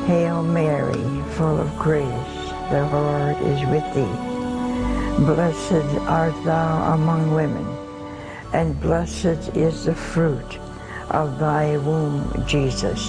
Hail Mary, full of grace, the Lord is with thee. Blessed art thou among women, and blessed is the fruit of thy womb, Jesus.